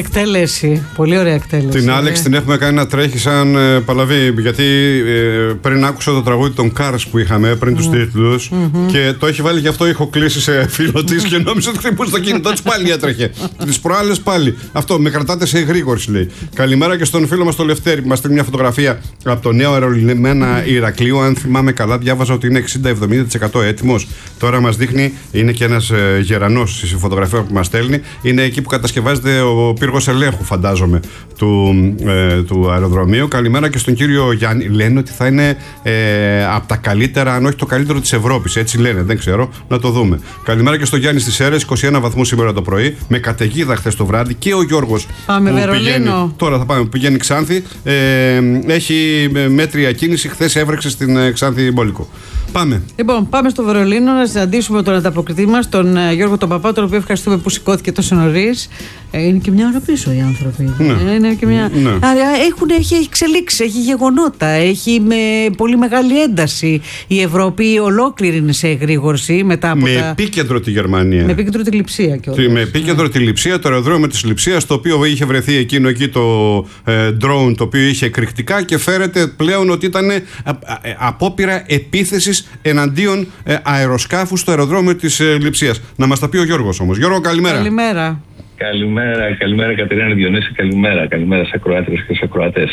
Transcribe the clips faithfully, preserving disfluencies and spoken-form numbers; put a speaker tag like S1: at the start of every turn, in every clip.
S1: εκτέλεση. Πολύ ωραία εκτέλεση.
S2: Την Άλεξ ε. την έχουμε κάνει να τρέχει σαν ε, παλαβή. Γιατί ε, πριν άκουσα το τραγούδι των Cars που είχαμε πριν mm. τους τίτλους mm-hmm. και το έχει βάλει γι' αυτό έχω κλείσει σε φίλο της και νόμιζα ότι χτυπούσε το κινητό της, πάλι έτρεχε. Τις προάλλες πάλι. Αυτό με κρατάτε σε εγρήγορση, λέει. Καλημέρα και στον φίλο μας τον Λευτέρη που μας στείλει μια φωτογραφία από το νέο αερολιμένα Ηρακλείου. Αν θυμάμαι καλά, διάβαζα ότι είναι εξήντα με εβδομήντα τοις εκατό έτοιμος. Τώρα μας δείχνει, είναι και ένας ε, γερανός στη φωτογραφία που μας στέλνει. Είναι εκεί που κατασκευάζεται ο πύργος ελέγχου, φαντάζομαι, του, ε, του αεροδρομίου. Καλημέρα και στον κύριο Γιάννη. Λένε ότι θα είναι ε, από τα καλύτερα, αν όχι το καλύτερο της Ευρώπης. Έτσι λένε, δεν ξέρω, να το δούμε. Καλημέρα και στον Γιάννη στις Σέρρες, είκοσι ένα βαθμούς σήμερα το πρωί, με καταιγίδα χθες το βράδυ. Και ο Γιώργος.
S1: Πάμε που Βερολίνο.
S2: Πηγαίνει, τώρα θα πάμε, πηγαίνει Ξάνθη. Ε, έχει μέτρια κίνηση. Χθες έβρεξε στην ε, Ξάνθη Μπόλικο. Πάμε.
S1: Λοιπόν, πάμε στο Βερολίνο να συναντήσουμε τον ανταποκριτή μας, τον uh, Γιώργο τον Παπά, τον οποίο ευχαριστούμε που σηκώθηκε τόσο νωρίς. Ε, είναι και μια ώρα πίσω οι άνθρωποι.
S2: Ναι.
S1: Ε, είναι και μια...
S2: ναι.
S1: Άρα έχουν, έχει εξελίξει, έχει γεγονότα, έχει με πολύ μεγάλη ένταση. Η Ευρώπη ολόκληρη είναι σε εγρήγορση μετά από
S2: με
S1: τα...
S2: επίκεντρο τη Γερμανία.
S1: Με επίκεντρο τη Λειψία κιόλας.
S2: Με επίκεντρο ναι. τη Λειψία, το αεροδρόμιο της Λειψίας, το οποίο είχε βρεθεί εκείνο εκεί το ε, drone, το οποίο είχε εκρηκτικά και φέρεται πλέον ότι ήταν ε, ε, απόπειρα επίθεσης εναντίον ε, αεροσκάφου στο αεροδρόμιο της ε, Λειψίας. Να μας τα πει ο Γιώργος όμως. Γιώργο, καλημέρα.
S1: Καλημέρα.
S3: Καλημέρα, καλημέρα Κατερίνα Διονύση, καλημέρα, καλημέρα σε ακροάτρες και σε ακροατές.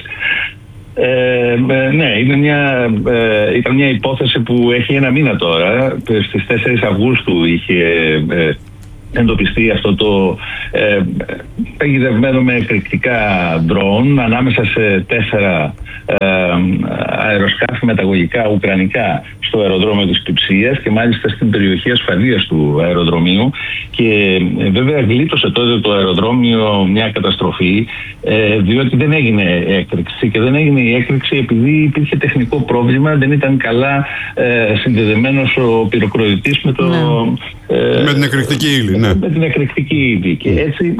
S3: Ε, ναι, είναι μια, ε, ήταν μια υπόθεση που έχει ένα μήνα τώρα. Στις τέσσερις Αυγούστου είχε ε, εντοπιστεί αυτό το ε, παγιδευμένο με εκρηκτικά ντρόουν ανάμεσα σε τέσσερα ε, αεροσκάφη μεταγωγικά ουκρανικά στο αεροδρόμιο της Κυψίας και μάλιστα στην περιοχή ασφαλείας του αεροδρομίου και ε, βέβαια γλίτωσε τότε το αεροδρόμιο μια καταστροφή ε, διότι δεν έγινε έκρηξη και δεν έγινε η έκρηξη επειδή υπήρχε τεχνικό πρόβλημα, δεν ήταν καλά ε, συνδεδεμένος ο πυροκροτητής με το...
S2: Ναι. Ε, με την εκρηκτική ύλη, ναι.
S3: Με την εκρηκτική ύλη και έτσι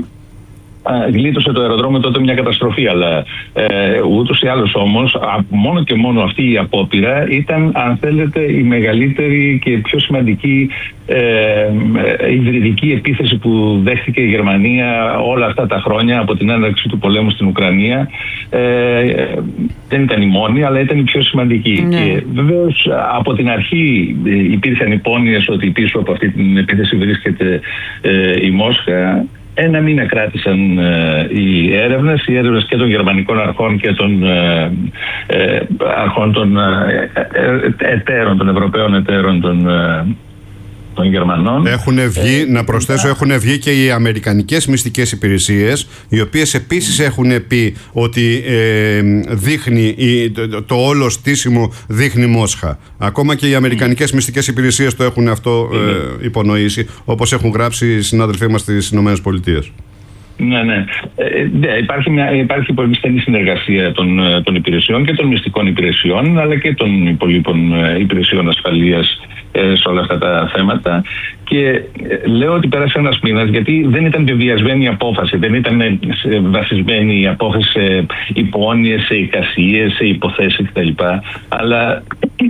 S3: γλίτωσε το αεροδρόμιο τότε μια καταστροφή, αλλά ε, ούτως ή άλλως όμως α, μόνο και μόνο αυτή η απόπειρα ήταν, αν θέλετε, η μεγαλύτερη και πιο σημαντική ε, ε, υβριδική επίθεση που δέχτηκε η Γερμανία όλα αυτά τα χρόνια από την έναρξη του πολέμου στην Ουκρανία. Ε, ε, δεν ήταν η μόνη, αλλά ήταν η πιο σημαντική. Ναι. Και βεβαίως από την αρχή υπήρχαν υπόνοιες ότι πίσω από αυτή την επίθεση βρίσκεται ε, η Μόσχα. Ένα μήνα κράτησαν ε, οι έρευνες, οι έρευνες και των γερμανικών αρχών και των ε, ε, αρχών των ε, ε, εταίρων, των Ευρωπαίων εταίρων των, ε, των Γερμανών.
S2: Έχουν βγει, ε, να προσθέσω, ε, έχουν βγει και οι αμερικανικές μυστικές υπηρεσίες, οι οποίες επίσης έχουν πει ότι ε, δείχνει, το, το όλο στήσιμο δείχνει Μόσχα. Ακόμα και οι αμερικανικές mm. μυστικές υπηρεσίες το έχουν αυτό ε, υπονοήσει, όπως έχουν γράψει οι συνάδελφοί μας στις Ηνωμένες Πολιτείες.
S3: Ναι, ναι. Ε, ναι υπάρχει, μια, υπάρχει πολύ στενή συνεργασία των, των υπηρεσιών και των μυστικών υπηρεσιών, αλλά και των υπολείπων υπηρεσιών ασφαλείας ε, σε όλα αυτά τα θέματα. Και ε, λέω ότι πέρασε ένας μήνας, γιατί δεν ήταν βεβαιασμένη η απόφαση, δεν ήταν βασισμένη η απόφαση σε υπόνοιες, σε εικασίες, σε υποθέσεις κτλ. Αλλά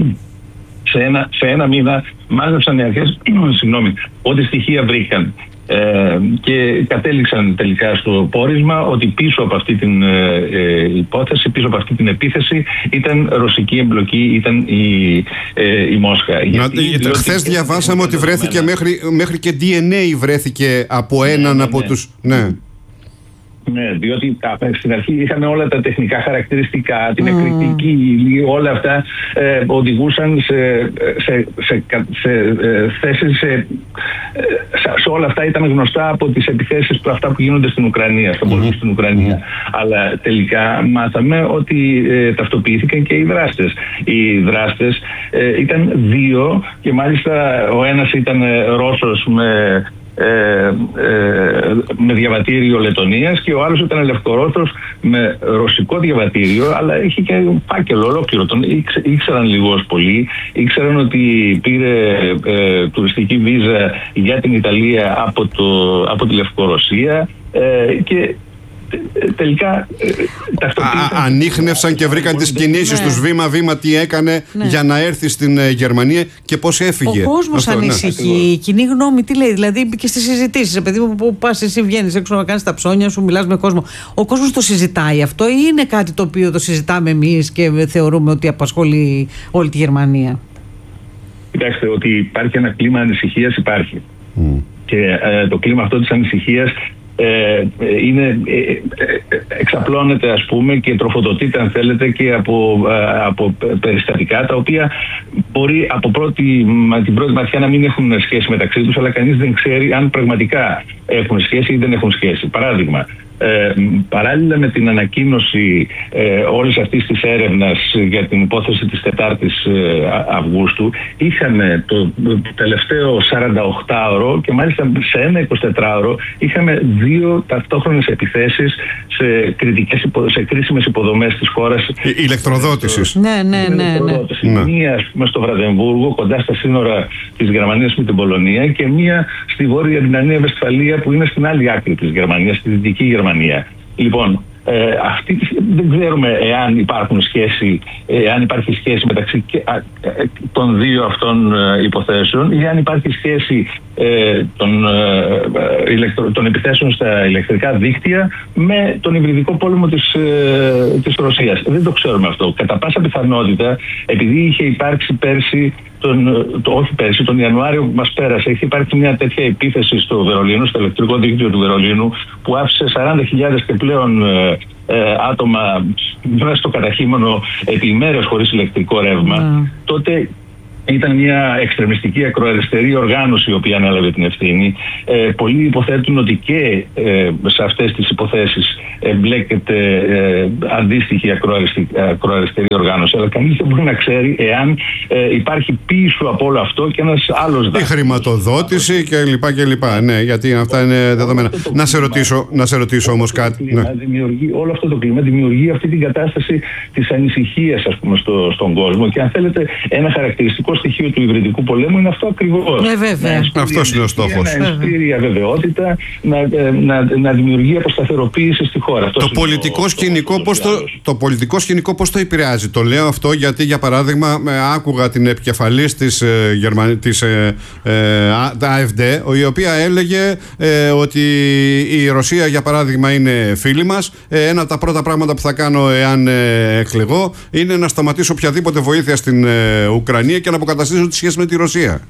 S3: σε ένα, σε ένα μήνα μάζεψαν οι αρχές, συγγνώμη, ό,τι στοιχεία βρήκαν. Ε, και κατέληξαν τελικά στο πόρισμα ότι πίσω από αυτή την ε, υπόθεση, πίσω από αυτή την επίθεση ήταν ρωσική εμπλοκή, ήταν η, ε, η Μόσχα.
S2: Χθες διαβάσαμε ότι βρέθηκε μέχρι, μέχρι και ντι εν έι βρέθηκε από έναν ναι, ναι, από ναι. τους... Ναι.
S3: Ναι, διότι στην αρχή είχαμε όλα τα τεχνικά χαρακτηριστικά, την mm. εκρηκτική ύλη, όλα αυτά ε, οδηγούσαν σε, σε, σε, σε ε, θέσεις, σε, σε όλα αυτά ήταν γνωστά από τις επιθέσεις που αυτά που γίνονται στην Ουκρανία, στον πόλεμο mm. στην Ουκρανία. Mm. Αλλά τελικά μάθαμε ότι ε, ταυτοποιήθηκαν και οι δράστες. Οι δράστες ε, ήταν δύο και μάλιστα ο ένας ήταν Ρώσος με... Ε, ε, με διαβατήριο Λετωνίας και ο άλλος ήταν Λευκορώσος με ρωσικό διαβατήριο, αλλά είχε και φάκελο ολόκληρο. Τον ήξε, ήξεραν λίγο πολύ, ήξεραν ότι πήρε ε, τουριστική βίζα για την Ιταλία από, το, από τη Λευκορωσία ε, και τελικά ταυτοποίησαν.
S2: Ανίχνευσαν και βρήκαν τις κινήσεις τους βήμα-βήμα, τι έκανε για να έρθει στην Γερμανία και πώς έφυγε.
S1: Ο κόσμος ανησυχεί. Η κοινή γνώμη τι λέει? Δηλαδή και στις συζητήσεις, παιδί μου, που πας εσύ, βγαίνεις έξω να κάνεις τα ψώνια σου, μιλάς με κόσμο. Ο κόσμος το συζητάει αυτό ή είναι κάτι το οποίο το συζητάμε εμείς και θεωρούμε ότι απασχολεί όλη τη Γερμανία?
S3: Κοιτάξτε, ότι υπάρχει ένα κλίμα ανησυχίας, υπάρχει. Mm. Και ε, το κλίμα αυτό της ανησυχίας ε, είναι, ε, ε, εξαπλώνεται, ας πούμε, και τροφοδοτείται, αν θέλετε, και από, ε, από περιστατικά τα οποία μπορεί από πρώτη, την πρώτη ματιά να μην έχουν σχέση μεταξύ τους, αλλά κανείς δεν ξέρει αν πραγματικά έχουν σχέση ή δεν έχουν σχέση. Παράδειγμα, Ε, παράλληλα με την ανακοίνωση ε, όλης αυτής της έρευνας για την υπόθεση της τετάρτης ε, Αυγούστου, είχαμε το τελευταίο σαρανταοκτάωρο και μάλιστα σε ένα εικοσιτετράωρο είχαμε δύο ταυτόχρονες επιθέσεις σε, κριτικές, σε κρίσιμες υποδομές της χώρας.
S2: Η ηλεκτροδότησης.
S1: Ναι, ναι, ναι, ναι.
S3: ναι. Μία, ας πούμε, στο Βραδεμβούργο, κοντά στα σύνορα της Γερμανίας με την Πολωνία, και μία στη Βόρεια Ρινανία Βεσφαλία, που είναι στην άλλη άκρη της Γερμανίας, στη Δυτική Γερμανία. Λοιπόν, ε, αυτή, δεν ξέρουμε εάν υπάρχουν σχέση, εάν υπάρχει σχέση μεταξύ και, α, των δύο αυτών ε, υποθέσεων, ή αν υπάρχει σχέση ε, των, ε, ηλεκτρο, των επιθέσεων στα ηλεκτρικά δίκτυα με τον υβριδικό πόλεμο της, ε, της Ρωσίας. Δεν το ξέρουμε αυτό. Κατά πάσα πιθανότητα, επειδή είχε υπάρξει πέρσι, τον, το, όχι πέρσι, τον Ιανουάριο που μας πέρασε, έχει υπάρξει μια τέτοια επίθεση στο Βερολίνο, στο ηλεκτρικό δίκτυο του Βερολίνου, που άφησε σαράντα χιλιάδες και πλέον ε, ε, άτομα μέσα στο καταχείμενο επί ημέρες χωρίς ηλεκτρικό ρεύμα. Mm. Τότε ήταν μια εξτρεμιστική ακροαριστερή οργάνωση η οποία ανέλαβε την ευθύνη. Ε, πολλοί υποθέτουν ότι και ε, σε αυτές τις υποθέσεις εμπλέκεται ε, αντίστοιχη ακροαριστερή οργάνωση. Αλλά κανείς δεν μπορεί να ξέρει εάν ε, υπάρχει πίσω από όλο αυτό και ένας άλλος
S2: δάσκαλος. Η χρηματοδότηση κλπ. κλπ. Ναι, γιατί αυτά είναι δεδομένα. Να σε, ρωτήσω, να σε ρωτήσω όμως κάτι.
S3: Ναι. Δημιουργεί, όλο αυτό το κλίμα δημιουργεί αυτή την κατάσταση της ανησυχίας, ας πούμε, στο, στον κόσμο. Και αν θέλετε, ένα χαρακτηριστικό στοιχείο του υβριδικού πολέμου είναι αυτό ακριβώς.
S1: Ναι, βέβαια.
S2: Αυτός είναι ο στόχος.
S3: Να ενστήρει αβεβαιότητα, να, να, να δημιουργεί αποσταθεροποίηση στη χώρα.
S2: Το πολιτικό, το, σκηνικό, πώς το, το πολιτικό σκηνικό πώς το επηρεάζει? Το λέω αυτό γιατί, για παράδειγμα, άκουγα την επικεφαλής της, ε, Γερμανι... της ε, ε, AfD, η οποία έλεγε ε, ότι η Ρωσία, για παράδειγμα, είναι φίλη μας. Ε, ένα από τα πρώτα πράγματα που θα κάνω εάν ε, εκλεγώ είναι να σταματήσω οποιαδήποτε βοήθεια στην ε, Ουκρανία και να αποκαταστήσω τη σχέση με τη Ρωσία.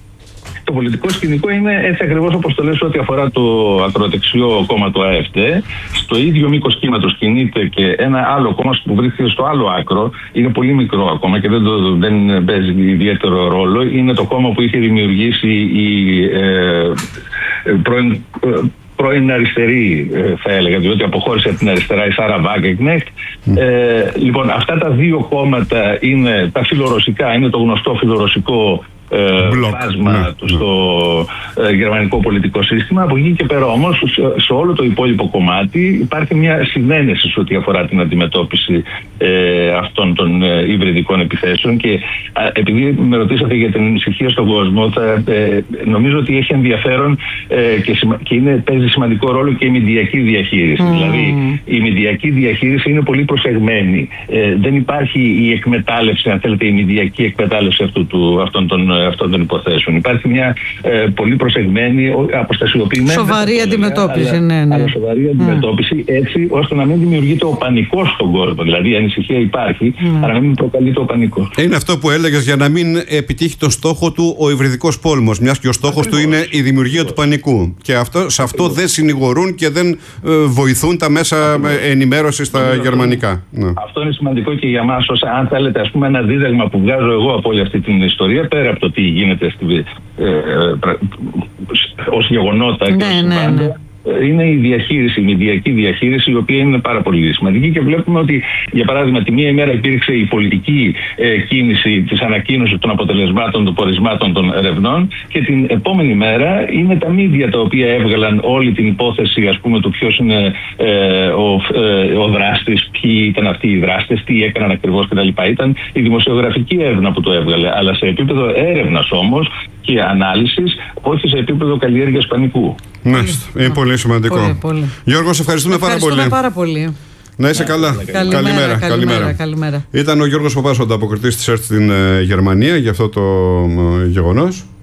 S3: Το πολιτικό σκηνικό είναι έτσι ακριβώς όπως το λες ό,τι αφορά το ακροδεξιό κόμμα του AfD. Στο ίδιο μήκος κύματος κινείται και ένα άλλο κόμμα που βρίσκεται στο άλλο άκρο. Είναι πολύ μικρό ακόμα και δεν, το, δεν παίζει ιδιαίτερο ρόλο. Είναι το κόμμα που είχε δημιουργήσει η ε, πρώην, ε, πρώην αριστερή, ε, θα έλεγα, διότι αποχώρησε από την αριστερά η Σάρα Βάγκεκνεχτ. Mm. Ε, λοιπόν, αυτά τα δύο κόμματα είναι τα φιλορωσικά, είναι το γνωστό φιλορωσικό φάσμα ναι, του στο ναι. γερμανικό πολιτικό σύστημα. Από εκεί και πέρα όμως σε, σε όλο το υπόλοιπο κομμάτι υπάρχει μια συνένεση σε ό,τι αφορά την αντιμετώπιση ε, αυτών των ε, υβριδικών επιθέσεων. Και α, επειδή με ρωτήσατε για την ανησυχία στον κόσμο, θα, ε, νομίζω ότι έχει ενδιαφέρον ε, και, σημα, και είναι, παίζει σημαντικό ρόλο και η μηντιακή διαχείριση. Mm. Δηλαδή η μηντιακή διαχείριση είναι πολύ προσεγμένη. Ε, δεν υπάρχει η εκμετάλλευση, αν θέλετε, η μηντιακή εκμετάλλευση αυτού του, αυτών των αυτών των υποθέσεων. Υπάρχει μια ε, πολύ προσεγμένη, αποστασιοποιημένη.
S1: Σοβαρή αντιμετώπιση, αλλά, ναι, ναι.
S3: Αλλά σοβαρή αντιμετώπιση, mm. έτσι ώστε να μην δημιουργείται ο πανικός στον κόσμο. Δηλαδή η ανησυχία υπάρχει, mm. αλλά να μην προκαλείται ο πανικός.
S2: Είναι αυτό που έλεγες, για να μην επιτύχει τον στόχο του ο υβριδικός πόλεμος. Μιας και ο στόχος του είναι η δημιουργία του πανικού. Και αυτό, σε αυτό δεν συνηγορούν και δεν ε, βοηθούν τα μέσα ενημέρωσης στα γερμανικά. Ναι.
S3: Αυτό είναι σημαντικό και για μας, ως, αν θέλετε, ας πούμε, ένα δίδαγμα που βγάζω εγώ από όλη αυτή την ιστορία, πέρα από το τι γίνεται στη, ε, ε, ως γεγονότα, ναι, και ως
S1: ναι, ναι.
S3: είναι η διαχείριση, η μηντιακή διαχείριση, η οποία είναι πάρα πολύ σημαντική. Και βλέπουμε ότι, για παράδειγμα, τη μία ημέρα υπήρξε η πολιτική ε, κίνηση της ανακοίνωσης των αποτελεσμάτων των πορισμάτων των ερευνών, και την επόμενη μέρα είναι τα μίδια τα οποία έβγαλαν όλη την υπόθεση, ας πούμε, του ποιος είναι ε, ο, ε, ο δράστης, ποιοι ήταν αυτοί οι δράστες, τι έκαναν ακριβώς κτλ. Ήταν η δημοσιογραφική έρευνα που το έβγαλε, αλλά σε επίπεδο έρευνας όμως και ανάλυσης, όχι σε επίπεδο καλλιέργειας πανικού.
S2: Ναι, είναι πολύ σημαντικό.
S1: Πολύ, πολύ.
S2: Γιώργο, σε ευχαριστούμε,
S1: ευχαριστούμε
S2: πάρα πολύ.
S1: πάρα πολύ.
S2: Να είσαι καλά.
S1: Καλημέρα, καλημέρα, καλημέρα, καλημέρα.
S2: Ήταν ο Γιώργος Παπάς, ο ανταποκριτής της ΕΡΤ στην ε, Γερμανία για αυτό το ε, γεγονός.